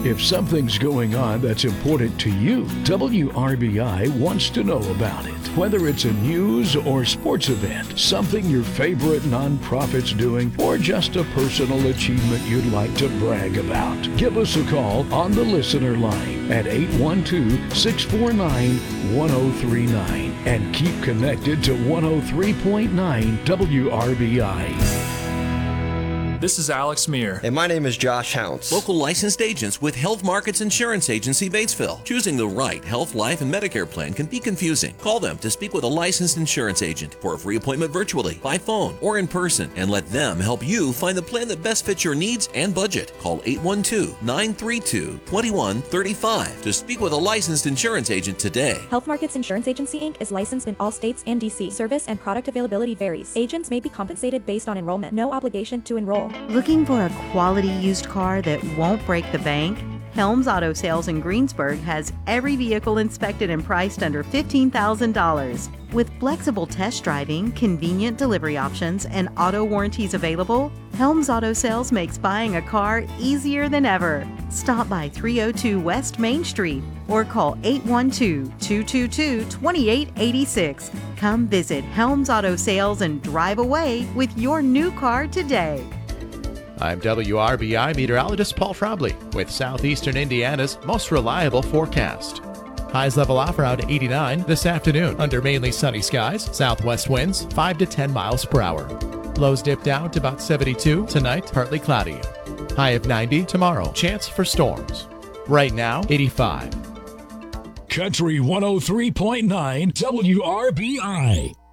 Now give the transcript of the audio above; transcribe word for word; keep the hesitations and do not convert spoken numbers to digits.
If something's going on that's important to you, W R B I wants to know about it. Whether it's a news or sports event, something your favorite nonprofit's doing, or just a personal achievement you'd like to brag about, give us a call on the listener line at eight one two, six four nine, one oh three nine and keep connected to one oh three point nine W R B I. This is Alex Meir. And my name is Josh Hounce. Local licensed agents with Health Markets Insurance Agency, Batesville. Choosing the right health, life, and Medicare plan can be confusing. Call them to speak with a licensed insurance agent for a free appointment virtually, by phone, or in person, and let them help you find the plan that best fits your needs and budget. Call eight one two, nine three two, two one three five to speak with a licensed insurance agent today. Health Markets Insurance Agency, Incorporated is licensed in all states and D C. Service and product availability varies. Agents may be compensated based on enrollment. No obligation to enroll. Looking for a quality used car that won't break the bank? Helms Auto Sales in Greensburg has every vehicle inspected and priced under fifteen thousand dollars. With flexible test driving, convenient delivery options, and auto warranties available, Helms Auto Sales makes buying a car easier than ever. Stop by three oh two West Main Street or call eight one two, two two two, two eight eight six. Come visit Helms Auto Sales and drive away with your new car today. I'm W R B I meteorologist Paul Frobley with Southeastern Indiana's most reliable forecast. Highs level off around eighty-nine this afternoon under mainly sunny skies. Southwest winds five to ten miles per hour. Lows dip down to about seventy-two tonight, partly cloudy. High of ninety tomorrow, chance for storms. Right now, eighty-five. Country one oh three point nine W R B I.